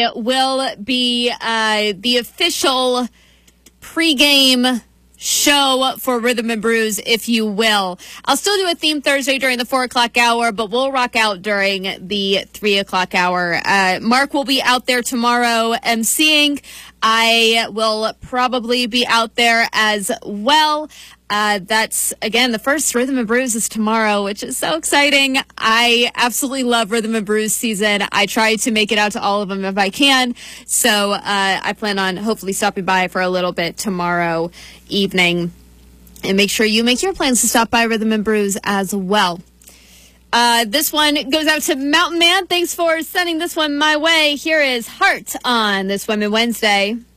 It will be the official pregame show for Rhythm and Brews, if you will. I'll still do a theme Thursday during the 4 o'clock hour, but we'll rock out during the 3 o'clock hour. Mark will be out there tomorrow emceeing. I will probably be out there as well. That's, again, the first Rhythm and Brews is tomorrow, which is so exciting. I absolutely love Rhythm and Brews season. I try to make it out to all of them if I can. So I plan on hopefully stopping by for a little bit tomorrow evening. And make sure you make your plans to stop by Rhythm and Brews as well. This one goes out to Mountain Man. Thanks for sending this one my way. Here is Heart on this Women Wednesday.